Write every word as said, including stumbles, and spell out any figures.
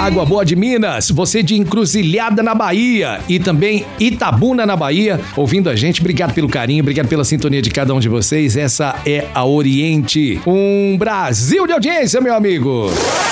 Água Boa de Minas, você de Encruzilhada na Bahia e também Itabuna na Bahia, ouvindo a gente. Obrigado pelo carinho, obrigado pela sintonia de cada um de vocês. Essa é a Oriente, um Brasil de audiência, meu amigo.